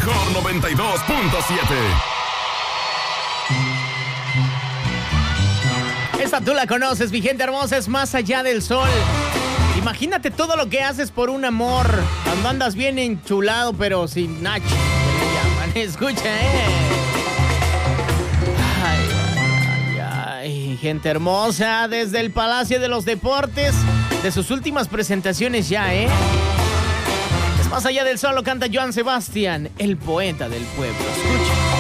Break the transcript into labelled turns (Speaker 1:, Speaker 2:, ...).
Speaker 1: mejor 92.7.
Speaker 2: Esta tú la conoces, mi gente hermosa, es Más Allá del Sol. Imagínate todo lo que haces por un amor. Cuando andas bien enchulado, pero sin nacho. Escucha, Ay, gente hermosa, desde el Palacio de los Deportes, de sus últimas presentaciones ya, Es Más Allá del Sol, lo canta Joan Sebastián, el poeta del pueblo. Escucha.